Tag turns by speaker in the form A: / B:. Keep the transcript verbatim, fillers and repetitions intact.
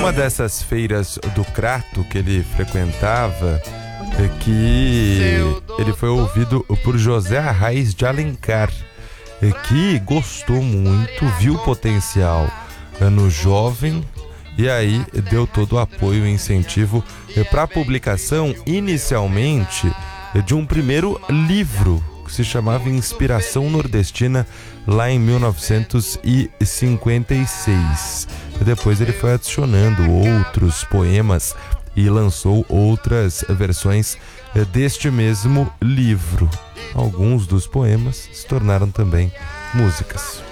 A: numa dessas feiras do Crato que ele frequentava, é que ele foi ouvido por José Arraiz de Alencar, é que gostou muito, viu o potencial no jovem e aí deu todo o apoio e incentivo para a publicação, inicialmente, de um primeiro livro que se chamava Inspiração Nordestina, lá em mil novecentos e cinquenta e seis. Depois ele foi adicionando outros poemas e lançou outras versões deste mesmo livro. Alguns dos poemas se tornaram também músicas.